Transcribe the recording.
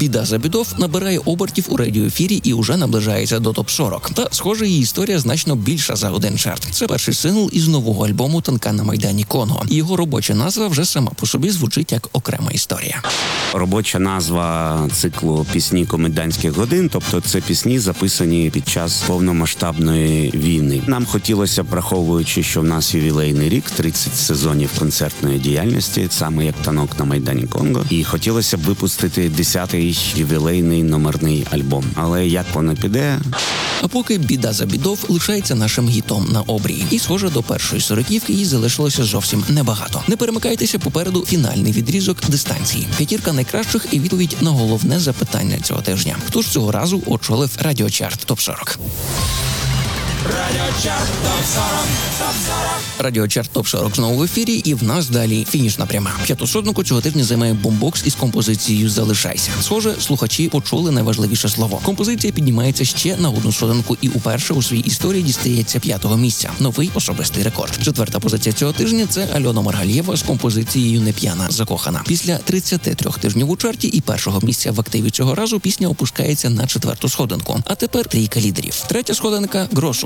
«Біда Забідов» набирає обертів у радіоефірі і уже наближається до топ-40. Та, схоже, її історія значно більша за один чарт. Це перший сингл із нового альбому «Танка на Майдані Конго». І його робоча назва вже сама по собі звучить як окрема історія. Робоча назва циклу «Пісні комендантських годин», тобто це пісні, записані під час повномасштабної війни. Нам хотілося, враховуючи, що в нас ювілейний рік, 30 сезонів концертної діяльності, саме як «Танок на Майдані Конго», і хотілося б випустити 10-й ювілейний номерний альбом. Але як воно піде? А поки «Біда Забідов» лишається нашим гітом на обрії. І, схоже, до першої сороківки їй залишилося зовсім небагато. Не перемикайтеся, попереду фінальний відрізок дистанції. П'ятірка найкращих і відповідь на головне запитання цього тижня. Хто ж цього разу очолив радіочарт ТОП-40? Радіочарт ТОП-40 знову в ефірі, і в нас далі фінішна пряма. П'яту сходинку цього тижня займає бумбокс із композицією «Залишайся». Схоже, слухачі почули найважливіше слово. Композиція піднімається ще на одну сходинку і уперше у своїй історії дістається 5-го місця. Новий особистий рекорд. Четверта позиція цього тижня – це Альона Маргалієва з композицією «Не п'яна, закохана». Після 33 тижнів у чарті і першого місця в активі цього разу пісня опускається на 4-ту сходинку. А тепер трійка лідерів. Третя сходинка – Грошу.